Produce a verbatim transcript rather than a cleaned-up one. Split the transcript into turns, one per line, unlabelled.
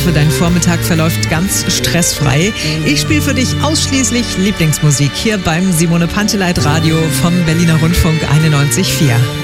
hoffe, dein Vormittag verläuft ganz stressfrei. Ich spiele für dich ausschließlich Lieblingsmusik hier beim Simone Panteleit Radio vom Berliner Rundfunk einundneunzig Komma vier.